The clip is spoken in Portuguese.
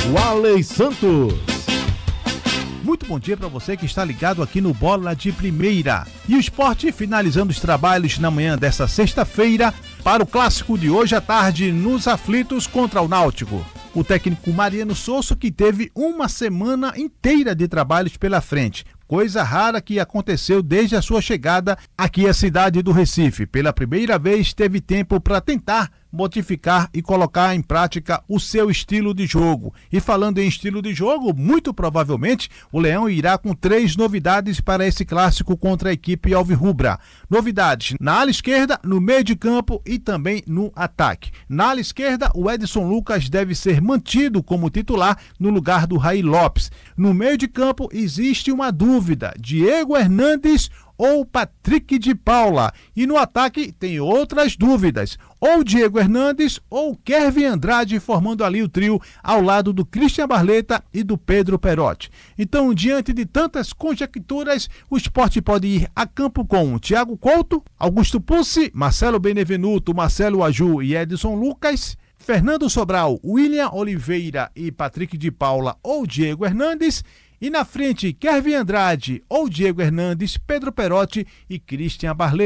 Walley Santos. Muito bom dia para você que está ligado aqui no Bola de Primeira. E o Sport finalizando os trabalhos na manhã desta sexta-feira para o clássico de hoje à tarde nos aflitos contra o Náutico. O técnico Mariano Souza, que teve uma semana inteira de trabalhos pela frente. Coisa rara que aconteceu desde a sua chegada aqui à cidade do Recife. Pela primeira vez teve tempo para tentar modificar e colocar em prática o seu estilo de jogo. E falando em estilo de jogo, muito provavelmente o Leão irá com 3 novidades para esse clássico contra a equipe alvirrubra. Novidades na ala esquerda, no meio de campo e também no ataque. Na ala esquerda, o Edson Lucas deve ser mantido como titular no lugar do Raí Lopes. No meio de campo existe uma dúvida: Diego Hernandes ou Patrick de Paula. E no ataque tem outras dúvidas: ou Diego Hernandes ou Kevin Andrade, formando ali o trio ao lado do Christian Barleta e do Pedro Perotti. Então, diante de tantas conjecturas, o Sport pode ir a campo com Thiago Couto, Augusto Pucci, Marcelo Benevenuto, Marcelo Aju e Edson Lucas, Fernando Sobral, William Oliveira e Patrick de Paula ou Diego Hernandes. E na frente, Kevin Andrade ou Diego Hernandes, Pedro Perotti e Christian Barleta.